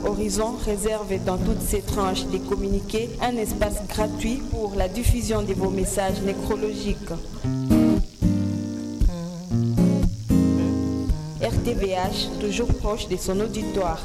Horizon réserve dans toutes ses tranches des communiqués un espace gratuit pour la diffusion de vos messages nécrologiques. RTVH, toujours proche de son auditoire.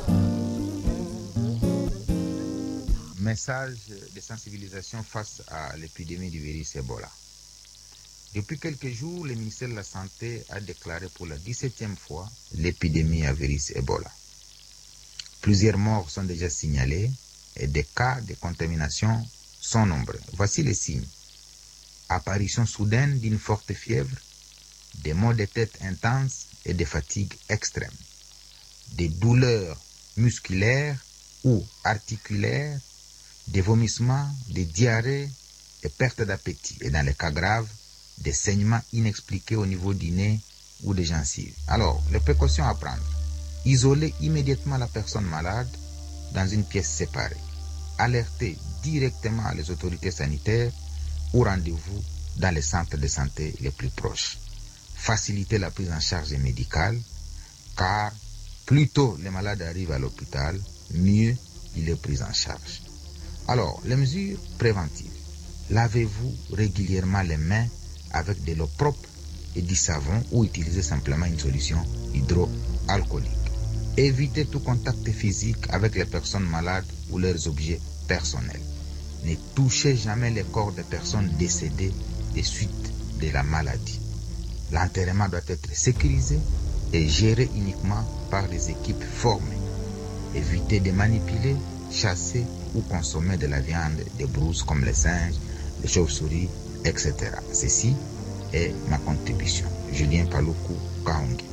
Message de sensibilisation face à l'épidémie du virus Ebola. Depuis quelques jours, le ministère de la Santé a déclaré pour la 17e fois l'épidémie à virus Ebola. Plusieurs morts sont déjà signalés et des cas de contamination sont nombreux. Voici les signes. Apparition soudaine d'une forte fièvre, des maux de tête intenses et des fatigues extrêmes, des douleurs musculaires ou articulaires, des vomissements, des diarrhées et perte d'appétit. Et dans les cas graves, des saignements inexpliqués au niveau du nez ou des gencives. Alors, les précautions à prendre. Isoler immédiatement la personne malade dans une pièce séparée. Alerter directement les autorités sanitaires ou rendez-vous dans les centres de santé les plus proches. Faciliter la prise en charge médicale, car plus tôt les malades arrivent à l'hôpital, mieux il est pris en charge. Alors, les mesures préventives. Lavez-vous régulièrement les mains avec de l'eau propre et du savon ou utilisez simplement une solution hydroalcoolique. Évitez tout contact physique avec les personnes malades ou leurs objets personnels. Ne touchez jamais les corps des personnes décédées des suites de la maladie. L'enterrement doit être sécurisé et géré uniquement par des équipes formées. Évitez de manipuler, chasser ou consommer de la viande des brouses comme les singes, les chauves-souris, etc. Ceci est ma contribution. Julien Paluku Kahonge.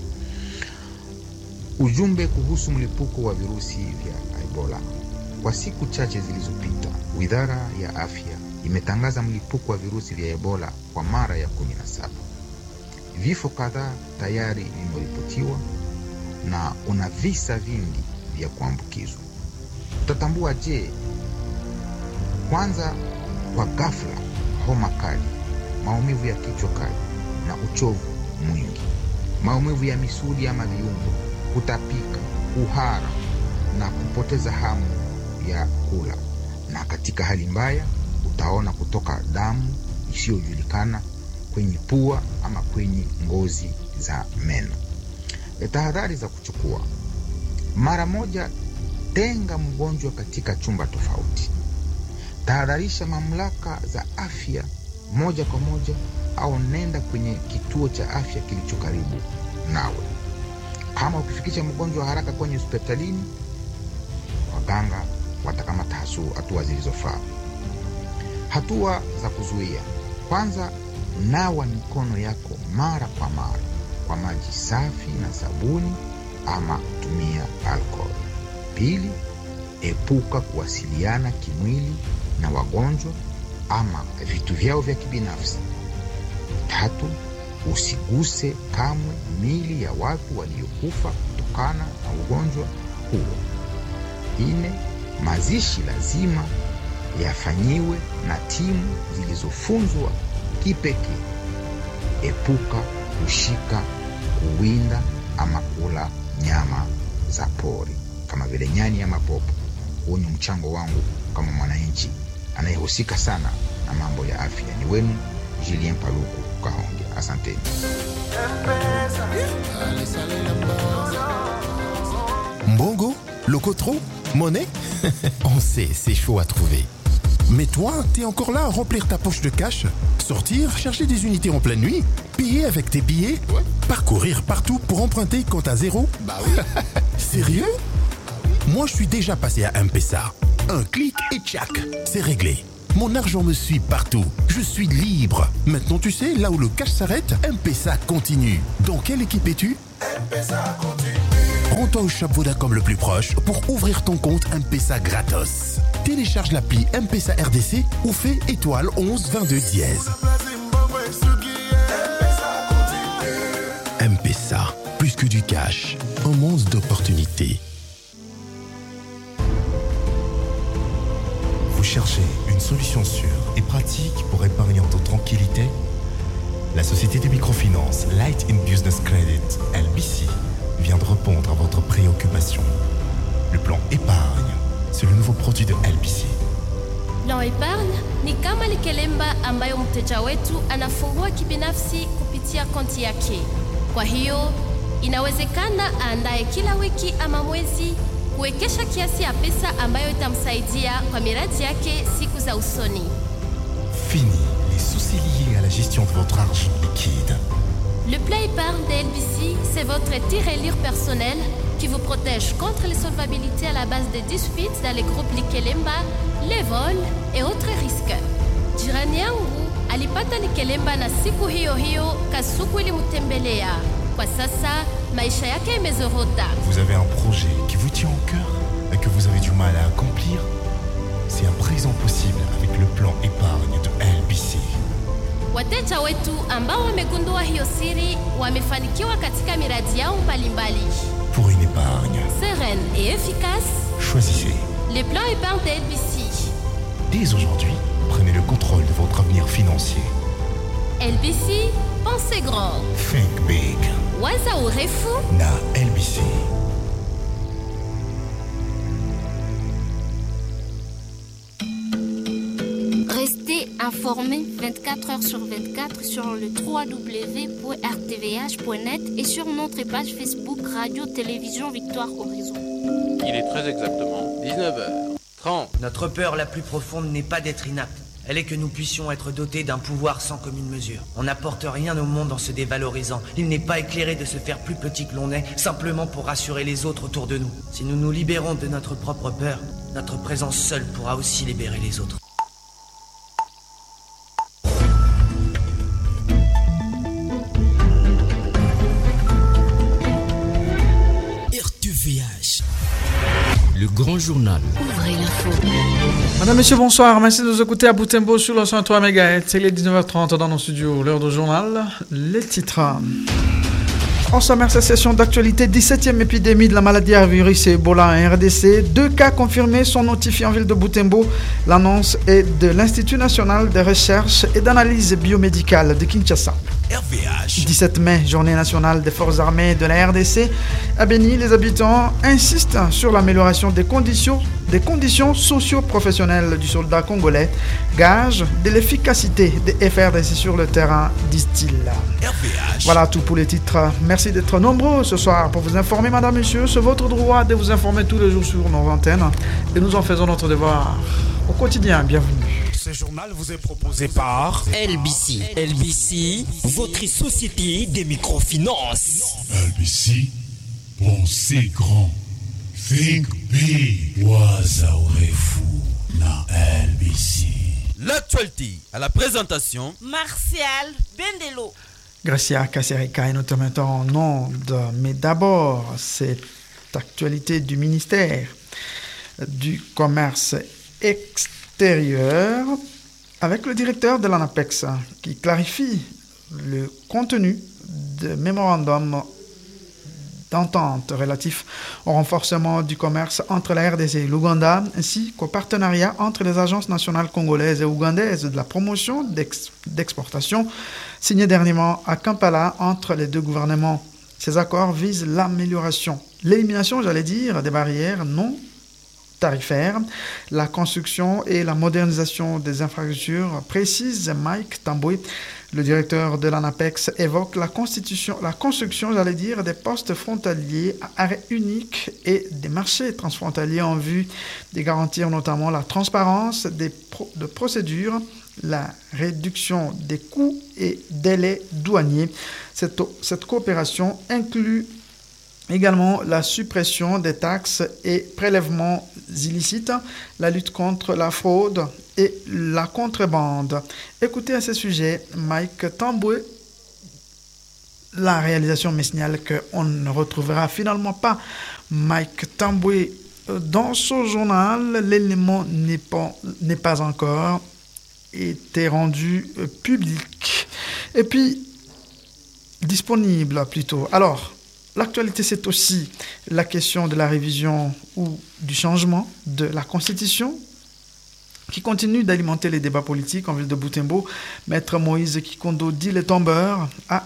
Ujumbe kuhusu mlipuko wa virusi vya Ebola. Kwa siku chache zilizopita, Wizara ya Afya imetangaza mlipuko wa virusi vya Ebola kwa mara ya 17. Vifo kadhaa tayari vimeripotiwa na una visa vingi vya kuambukizwa. Tutatambua je? Kwanza, kwa ghafla, homa kali, maumivu ya kichwa kali na uchovu mwingi, maumivu ya misuli ama viungo, kutapika, kuhara na kupoteza hamu ya kula. Na katika hali mbaya, utaona kutoka damu isiyojulikana kwenye pua ama kwenye ngozi za meno. Tahadhari za kuchukua. Mara moja, tenga mgonjwa katika chumba tofauti. Tahadharisha mamlaka za afya moja kwa moja au nenda kwenye kituo cha afya kilicho karibu nawe. Kama ukifikisha mgonjwa haraka kwenye hospitalini, waganga watakamata hatua zilizofaa. Hatua za kuzuia. Kwanza, nawa mikono yako mara kwa mara kwa maji safi na sabuni ama tumia alcohol. Pili, epuka kuwasiliana kimwili na wagonjwa ama vitu vyao vya kibinafsi. Tatu, usiguse kamwe miili ya watu waliokufa kutokana na ugonjwa huo. 4, mazishi lazima yafanyiwe na timu zilizofunzwa kipekee. Epuka kushika, kuwinda ama kula nyama za pori kama vile nyani ama popo. Huu ni mchango wangu kama mwananchi anayehusika sana na mambo ya afya. Ni wenu Julien Paluku Kahonge. Asante. Mbongo, Locotro, Monnaie. On sait, c'est chaud à trouver. Mais toi, t'es encore là à remplir ta poche de cash, sortir, chercher des unités en pleine nuit, payer avec tes billets, parcourir partout pour emprunter quand à zéro. Bah oui. Sérieux? Moi, je suis déjà passé à M-Pesa. Un clic et tchac, c'est réglé. Mon argent me suit partout. Je suis libre. Maintenant, tu sais, là où le cash s'arrête, M-Pesa continue. Dans quelle équipe es-tu? M-Pesa continue. Rends-toi au shop Vodacom le plus proche pour ouvrir ton compte M-Pesa gratos. Télécharge l'appli M-Pesa RDC ou fais étoile 11 22 dièse. M-Pesa, plus que du cash, un monde d'opportunités. Vous cherchez une solution sûre et pratique pour épargner en toute tranquillité? La société de microfinance Light in Business Credit, LBC, vient de répondre à votre préoccupation. Le plan épargne c'est le nouveau produit de LBC. Plan Epargne ni kama likelemba ambayo mteja wetu anafungua kibinafsi kupitia konti yake. Kwa hiyo, inawezekana aandae kila wiki ama mwezi kuwekesha kiasi ya pesa ambayo itamsaidia kwa miradi yake siku za usoni. Fini les soucis liés à la gestion de votre argent liquide. Le plan épargne de LBC, c'est votre tir-et-lire personnel qui vous protège contre les solvabilités à la base des disputes dans les groupes Likelemba, les vols et autres risques. Jirani yangu alipata Likelemba na siku hiyo hiyo kasuku ilimtembelea. Kwa sasa maisha yake imezorota. Vous avez un projet qui vous tient au cœur et que vous avez du mal à accomplir? C'est un présent possible avec le plan épargne de LBC. Wateja wetu ambao wamegundua hiyo siri wamefanikiwa katika miradi yao mbalimbali. Pour une épargne sereine et efficace, choisissez les plans épargne de LBC. Dès aujourd'hui, prenez le contrôle de votre avenir financier. LBC, pensez grand. Think big. Waza urefu na LBC. Restez informés 24 heures sur 24 sur le www.rtvh.net et sur notre page Facebook Radio Télévision Victoire Horizon. Il est très exactement 19h30. Notre peur la plus profonde n'est pas d'être inapte. Elle est que nous puissions être dotés d'un pouvoir sans commune mesure. On n'apporte rien au monde en se dévalorisant. Il n'est pas éclairé de se faire plus petit que l'on est, simplement pour rassurer les autres autour de nous. Si nous nous libérons de notre propre peur, notre présence seule pourra aussi libérer les autres. RTVH, le grand journal. Ouvrez l'info. Madame, Monsieur, bonsoir. Merci de nous écouter à Butembo sur le 103 MHz. C'est les 19h30 dans nos studios. L'heure du journal, les titres. En sommaire, cette session d'actualité, 17e épidémie de la maladie à virus Ebola en RDC. 2 cas confirmés sont notifiés en ville de Butembo. L'annonce est de l'Institut national de recherche et d'analyse biomédicale de Kinshasa. RVH. 17 mai, journée nationale des forces armées de la RDC. À Béni, les habitants insistent sur l'amélioration des conditions socio-professionnelles du soldat congolais, gage de l'efficacité des FRDC sur le terrain, disent-ils. RVH. Voilà tout pour les titres. Merci d'être nombreux ce soir pour vous informer, madame, monsieur. C'est votre droit de vous informer tous les jours sur nos antennes et nous en faisons notre devoir au quotidien. Bienvenue. Ce journal vous est proposé par LBC. LBC, votre société de microfinance. LBC, pensez grand. Think big. Waza urefu na LBC. L'actualité à la présentation Martial Bendelo. Gracia Kaserika et nous te mettons en onde. Mais d'abord, cette actualité du ministère du Commerce extérieur avec le directeur de l'ANAPEX qui clarifie le contenu de mémorandum d'entente relatif au renforcement du commerce entre la RDC et l'Ouganda, ainsi qu'au partenariat entre les agences nationales congolaises et ougandaises de la promotion d'exportation, signé dernièrement à Kampala entre les deux gouvernements. Ces accords visent l'élimination, des barrières non tarifaires, la construction et la modernisation des infrastructures, précise Mike Tamboué. Le directeur de l'ANAPEX évoque la construction, des postes frontaliers à arrêt unique et des marchés transfrontaliers en vue de garantir notamment la transparence de procédures, la réduction des coûts et délais douaniers. Cette coopération inclut également la suppression des taxes et prélèvements illicites, la lutte contre la fraude et la contrebande. Écoutez à ce sujet Mike Tamboué. La réalisation me signale qu'on ne retrouvera finalement pas Mike Tamboué dans ce journal. L'élément n'est pas encore été rendu public. Et puis, disponible plutôt. Alors, l'actualité, c'est aussi la question de la révision ou du changement de la Constitution qui continue d'alimenter les débats politiques en ville de Butembo. Maître Moïse Kikondo, dit les tombeurs, a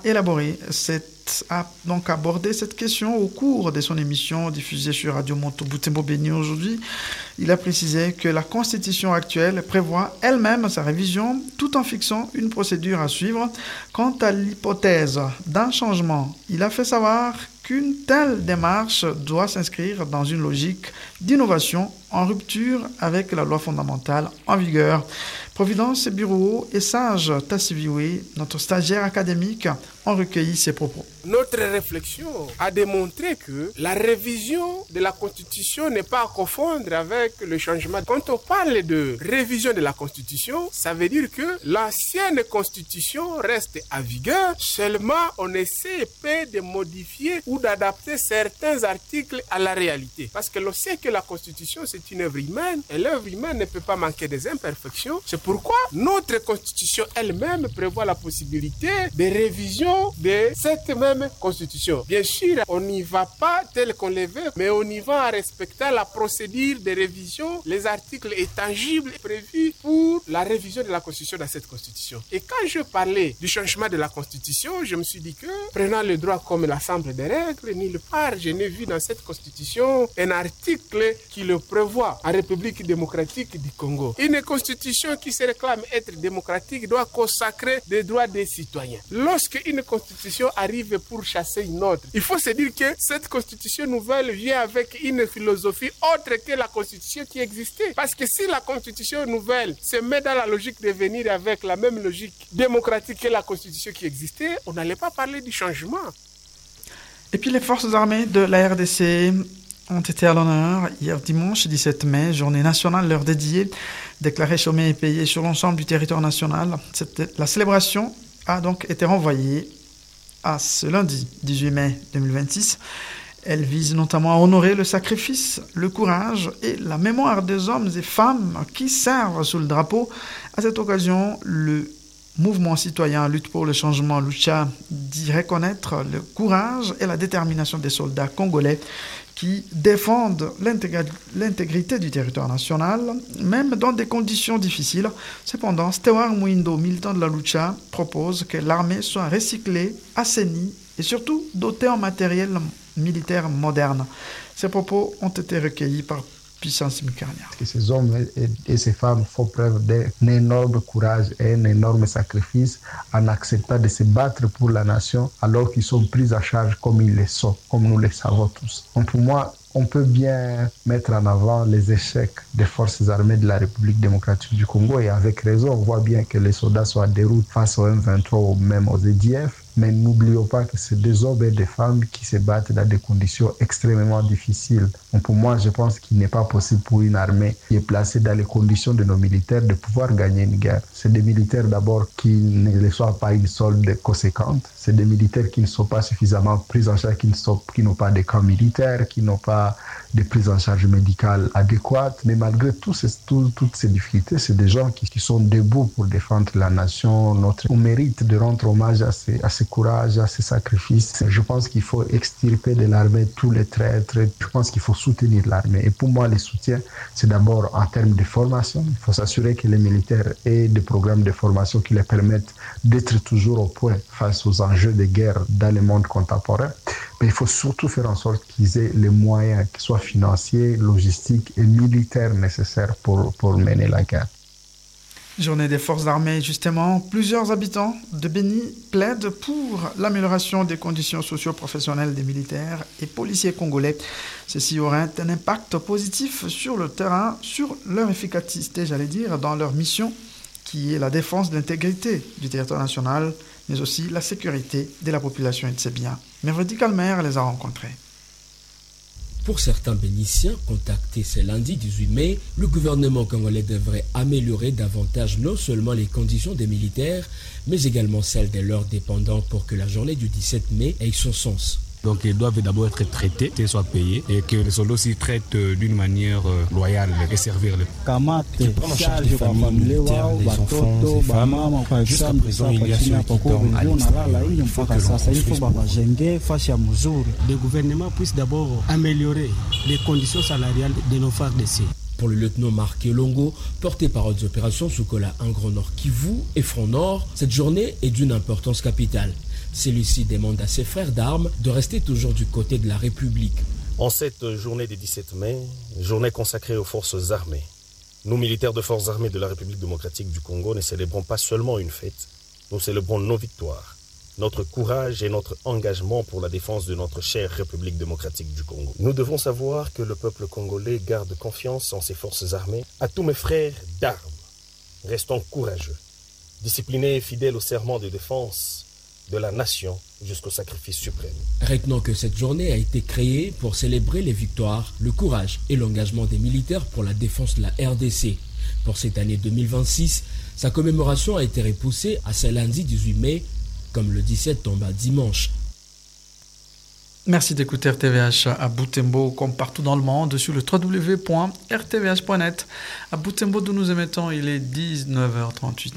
abordé cette question au cours de son émission diffusée sur Radio Moto Butembo Béni aujourd'hui. Il a précisé que la Constitution actuelle prévoit elle-même sa révision tout en fixant une procédure à suivre. Quant à l'hypothèse d'un changement, il a fait savoir qu'une telle démarche doit s'inscrire dans une logique d'innovation en rupture avec la loi fondamentale en vigueur. Providence Bureau et Sage Tassiviwe, notre stagiaire académique, ont recueilli ces propos. Notre réflexion a démontré que la révision de la Constitution n'est pas à confondre avec le changement. Quand on parle de révision de la Constitution, ça veut dire que l'ancienne Constitution reste à vigueur, seulement on essaie de modifier ou d'adapter certains articles à la réalité. Parce que l'on sait que la Constitution, c'est une œuvre humaine, et l'œuvre humaine ne peut pas manquer des imperfections. C'est pourquoi notre Constitution elle-même prévoit la possibilité de révision de cette même Constitution. Bien sûr, on n'y va pas tel qu'on le veut, mais on y va en respectant la procédure de révision, les articles intangibles prévus pour la révision de la Constitution dans cette Constitution. Et quand je parlais du changement de la Constitution, je me suis dit que, prenant le droit comme l'ensemble des règles, nulle part je n'ai vu dans cette Constitution un article qui le prévoit en République démocratique du Congo. Une Constitution qui se réclame être démocratique doit consacrer des droits des citoyens. Lorsque une Constitution arrive pour chasser une autre, il faut se dire que cette Constitution nouvelle vient avec une philosophie autre que la Constitution qui existait. Parce que si la Constitution nouvelle se met dans la logique de venir avec la même logique démocratique que la Constitution qui existait, on n'allait pas parler du changement. Et puis les forces armées de la RDC ont été à l'honneur hier dimanche 17 mai, journée nationale leur dédiée, déclarée chômée et payée sur l'ensemble du territoire national. La célébration a donc été renvoyée à ce lundi 18 mai 2026. Elle vise notamment à honorer le sacrifice, le courage et la mémoire des hommes et femmes qui servent sous le drapeau. À cette occasion, le mouvement citoyen Lutte pour le changement, Lucha, dit reconnaître le courage et la détermination des soldats congolais qui défendent l'intégrité du territoire national, même dans des conditions difficiles. Cependant, Stewart Mwindo, militant de la Lucha, propose que l'armée soit recyclée, assainie et surtout dotée en matériel militaire moderne. Ces propos ont été recueillis par Puissance Mikarnia. Ces hommes et ces femmes font preuve d'un énorme courage et un énorme sacrifice en acceptant de se battre pour la nation alors qu'ils sont pris à charge comme ils le sont, comme nous le savons tous. Donc pour moi, on peut bien mettre en avant les échecs des forces armées de la République démocratique du Congo et avec raison, on voit bien que les soldats sont en déroute face au M23 ou même aux EDF. Mais n'oublions pas que c'est des hommes et des femmes qui se battent dans des conditions extrêmement difficiles. Donc pour moi, je pense qu'il n'est pas possible pour une armée qui est placée dans les conditions de nos militaires de pouvoir gagner une guerre. C'est des militaires d'abord qui ne reçoivent pas une solde conséquente. C'est des militaires qui ne sont pas suffisamment pris en charge, qui n'ont pas de camps militaires, qui n'ont pas de prise en charge médicale adéquate. Mais malgré toutes ces difficultés, c'est des gens qui sont debout pour défendre la nation. On mérite de rendre hommage à ce courage, à ces sacrifices. Je pense qu'il faut extirper de l'armée tous les traîtres. Je pense qu'il faut soutenir l'armée. Et pour moi, le soutien, c'est d'abord en termes de formation. Il faut s'assurer que les militaires aient des programmes de formation qui les permettent d'être toujours au point face aux enjeux de guerre dans le monde contemporain. Mais il faut surtout faire en sorte qu'ils aient les moyens, qu'ils soient financiers, logistiques et militaires nécessaires pour mener la guerre. Journée des forces armées, justement, plusieurs habitants de Béni plaident pour l'amélioration des conditions socio-professionnelles des militaires et policiers congolais. Ceci aurait un impact positif sur le terrain, sur leur efficacité, dans leur mission, qui est la défense de l'intégrité du territoire national, mais aussi la sécurité de la population et de ses biens. Mervedi Calmer les a rencontrés. Pour certains bénitiens contactés ce lundi 18 mai, le gouvernement congolais devrait améliorer davantage non seulement les conditions des militaires, mais également celles de leurs dépendants pour que la journée du 17 mai ait son sens. Donc ils doivent d'abord être traités, qu'ils soient payés et que les soldats aussi traitent d'une manière loyale et servir le peuple. Qui prennent en charge les familles militaires, les enfants, les femmes. Jusqu'à présent, il y a ceux qui dorment à l'extérieur. Il faut que l'on construise. Le gouvernement puisse d'abord améliorer les conditions salariales de nos FARDC. Pour le lieutenant Marc Longo, porté-parole des opérations Soukola en Grand Nord Kivu et Front Nord, cette journée est d'une importance capitale. Celui-ci demande à ses frères d'armes de rester toujours du côté de la République. En cette journée du 17 mai, journée consacrée aux forces armées, nous, militaires de forces armées de la République démocratique du Congo, ne célébrons pas seulement une fête, nous célébrons nos victoires, notre courage et notre engagement pour la défense de notre chère République démocratique du Congo. Nous devons savoir que le peuple congolais garde confiance en ses forces armées. À tous mes frères d'armes, restons courageux, disciplinés et fidèles au serment de défense de la nation jusqu'au sacrifice suprême. Retenons que cette journée a été créée pour célébrer les victoires, le courage et l'engagement des militaires pour la défense de la RDC. Pour cette année 2026, sa commémoration a été repoussée à ce lundi 18 mai, comme le 17 tombe à dimanche. Merci d'écouter RTVH à Butembo, comme partout dans le monde, sur le www.rtvh.net. À Butembo, d'où nous émettons, il est 19h38.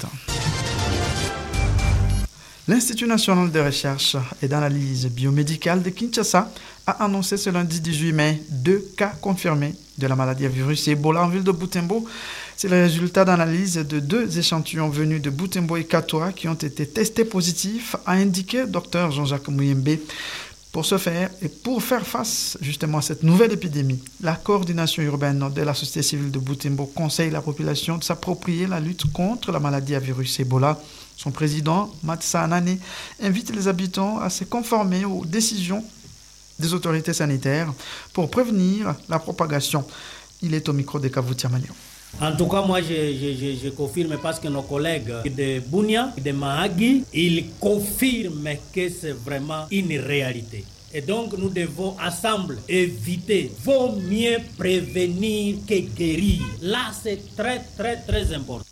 L'Institut national de recherche et d'analyse biomédicale de Kinshasa a annoncé ce lundi 18 mai 2 cas confirmés de la maladie à virus Ebola en ville de Butembo. C'est le résultat d'analyse de 2 échantillons venus de Butembo et Katoa qui ont été testés positifs, a indiqué Dr Jean-Jacques Mouyembe. Pour ce faire et pour faire face justement à cette nouvelle épidémie, la coordination urbaine de la société civile de Butembo conseille la population de s'approprier la lutte contre la maladie à virus Ebola. Son président, Matsa Anane, invite les habitants à se conformer aux décisions des autorités sanitaires pour prévenir la propagation. Il est au micro de Kavutia Manio. En tout cas, moi, je confirme parce que nos collègues de Bunia, de Mahagi, ils confirment que c'est vraiment une réalité. Et donc, nous devons ensemble éviter. Vaut mieux prévenir que guérir. Là, c'est très, très, très important.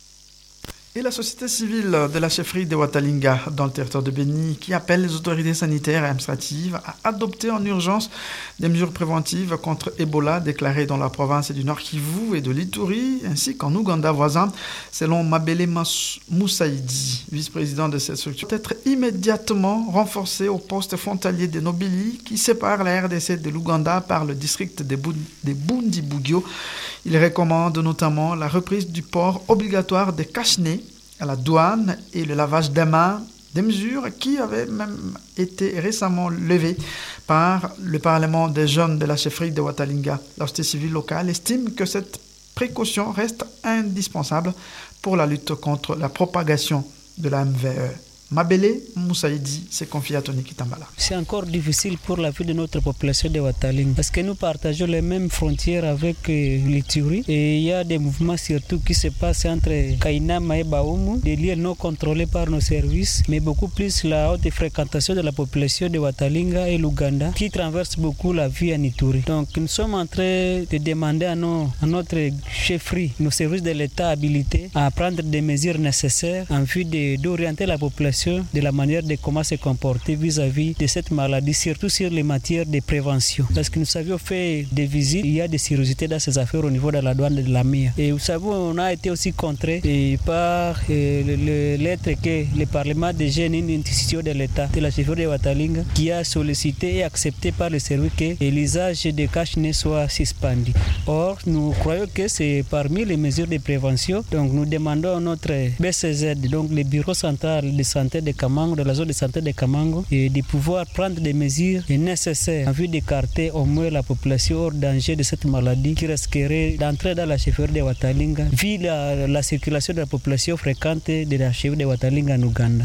Et la société civile de la chefferie de Watalinga dans le territoire de Beni qui appelle les autorités sanitaires et administratives à adopter en urgence des mesures préventives contre Ebola déclarées dans la province du Nord Kivu et de l'Ituri ainsi qu'en Ouganda voisin, selon Mabele Moussaïdi, vice-président de cette structure, être immédiatement renforcé au poste frontalier de Nobili qui sépare la RDC de l'Ouganda par le district de Bundibugyo. Il recommande notamment la reprise du port obligatoire des cache-nez à la douane et le lavage des mains, des mesures qui avaient même été récemment levées par le Parlement des jeunes de la chefferie de Watalinga. La société civile locale estime que cette précaution reste indispensable pour la lutte contre la propagation de la MVE. Mabele Moussaïdi s'est confié à Tony Kitambala. C'est encore difficile pour la vie de notre population de Watalinga parce que nous partageons les mêmes frontières avec l'Ituri et il y a des mouvements surtout qui se passent entre Kainama et Baoumou, des lieux non contrôlés par nos services, mais beaucoup plus la haute fréquentation de la population de Watalinga et l'Ouganda qui traverse beaucoup la vie en Ituri. Donc nous sommes en train de demander à notre chefferie, nos services de l'État habilités à prendre des mesures nécessaires en vue d'orienter la population de la manière de comment se comporter vis-à-vis de cette maladie, surtout sur les matières de prévention. Parce que nous avions fait des visites, il y a des curiosités dans ces affaires au niveau de la douane de la MIA. Et vous savez, on a été aussi contré par le lettre que le Parlement des jeunes, une institution de l'État, de la chefferie de Watalinga, qui a sollicité et accepté par le service que l'usage des cache-nez soit suspendu. Or, nous croyons que c'est parmi les mesures de prévention. Donc, nous demandons à notre BCZ, donc le Bureau central de santé de Kamango, de la zone de santé de Kamango, et de pouvoir prendre des mesures nécessaires en vue d'écarter au moins la population hors danger de cette maladie qui risquerait d'entrer dans la chefferie de Watalinga, vu la circulation de la population fréquente de la chefferie de Watalinga en Ouganda.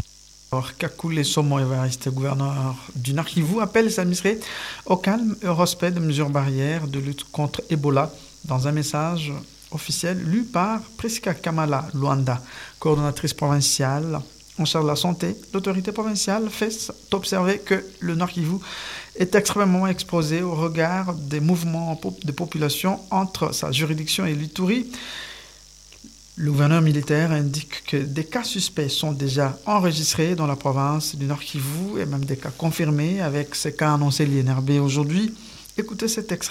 Kakule Somo Evariste, gouverneur du Nord Kivu, appelle les administrés au calme et au respect des mesures barrières de lutte contre Ebola dans un message officiel lu par Prisca Kamala Luanda, coordonnatrice provinciale en charge de la santé. L'autorité provinciale fait observer que le Nord Kivu est extrêmement exposé au regard des mouvements de population entre sa juridiction et l'Ituri. Le gouverneur militaire indique que des cas suspects sont déjà enregistrés dans la province du Nord Kivu et même des cas confirmés avec ces cas annoncés l'INRB aujourd'hui. Écoutez cet extrait.